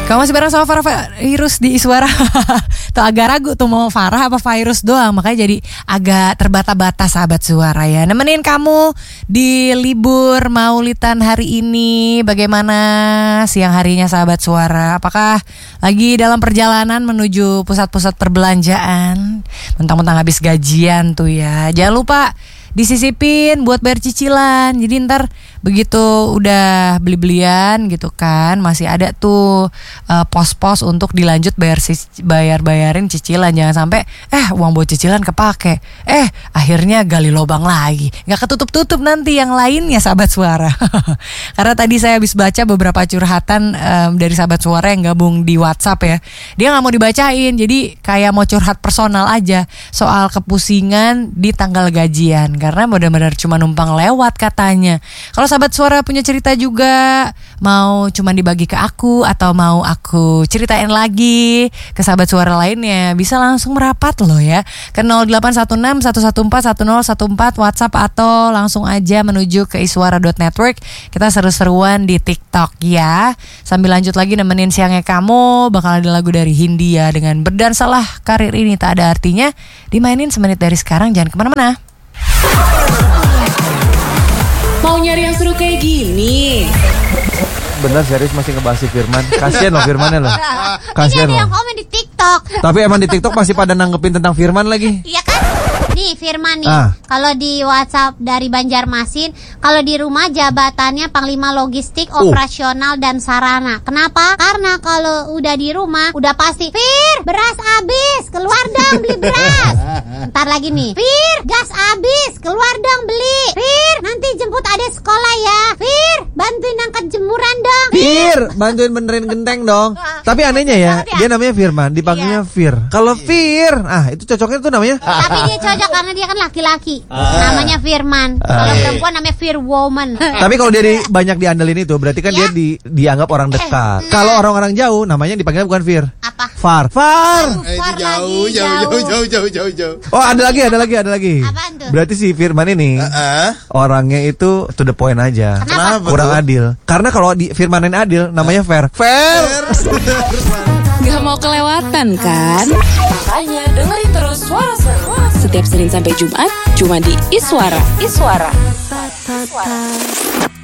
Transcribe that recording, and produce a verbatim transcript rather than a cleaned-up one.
Kamu masih bareng sama Farah Virus di Iswara. Tuh agak ragu tuh mau Farah apa Virus doang. Makanya jadi agak terbata-bata sahabat suara ya. Nemenin kamu di libur Maulidan hari ini. Bagaimana siang harinya sahabat suara? Apakah lagi dalam perjalanan menuju pusat-pusat perbelanjaan? Mentang-mentang habis gajian tuh ya. Jangan lupa disisipin buat bayar cicilan. Jadi ntar begitu udah beli-belian gitu kan, masih ada tuh uh, pos-pos untuk dilanjut bayar bayar-bayarin cicilan. Jangan sampai eh uang buat cicilan kepake, eh akhirnya gali lubang lagi, nggak ketutup-tutup nanti yang lainnya sahabat suara. Karena tadi saya habis baca beberapa curhatan um, dari sahabat suara yang gabung di WhatsApp ya. Dia nggak mau dibacain, jadi kayak mau curhat personal aja soal kepusingan di tanggal gajian. Karena benar-benar cuma numpang lewat katanya. Kalau sahabat suara punya cerita juga, mau cuma dibagi ke aku atau mau aku ceritain lagi ke sahabat suara lainnya, bisa langsung merapat loh ya ke nol delapan satu enam satu satu empat satu nol satu empat WhatsApp, atau langsung aja menuju ke iswara dot network. Kita seru-seruan di TikTok ya. Sambil lanjut lagi nemenin siangnya kamu, bakal ada lagu dari Hindia dengan Berdansalah Karir Ini Tak Ada Artinya, dimainin semenit dari sekarang. Jangan kemana-mana. Mau nyari yang seru kayak gini? Bener serius masih ngebahas si Firman. Kasian loh Firmannya loh. Kasian loh. Ini ada loh. yang komen di TikTok. Tapi emang di TikTok masih pada nanggepin tentang Firman lagi. Iya kan? Nih Firman nih, ah. Kalau di WhatsApp dari Banjarmasin, kalau di rumah jabatannya Panglima Logistik, uh. Operasional dan Sarana. Kenapa? Karena kalau udah di rumah udah pasti, Fir, beras habis, keluar dong beli beras. Ntar lagi nih, Fir, gas habis, keluar dong beli. Fir, nanti jemput adek sekolah ya. Fir, bantuin angkat jemuran dong. Fir, bantuin benerin genteng dong. Tapi anehnya ya, dia namanya Firman, dipanggilnya iya. Fir. Kalau Fir, ah itu cocoknya tuh namanya. Tapi dia cocok karena dia kan laki-laki. ah. Namanya Firman. Kalau ah. perempuan namanya Fir Woman. Tapi kalau dia di, banyak diandelin itu berarti kan ya? dia di, dianggap orang dekat. Eh. Kalau orang-orang jauh namanya dipanggilnya bukan Fir. Apa? Far. Far. Aduh, eh, far jauh, lagi, jauh, jauh, jauh, jauh, jauh, jauh. Oh ada lagi, ada lagi, ada lagi. Apaan tuh? Berarti si Firman ini uh-uh. orangnya itu to the point aja. Kenapa? Kurang tuh? adil. Karena kalau di Firmanin adil namanya fair. Fair. Gak mau kelewatan kan? Makanya dengerin terus Suara Seru setiap Senin sampai Jumat cuma di Iswara. Iswara. Iswara.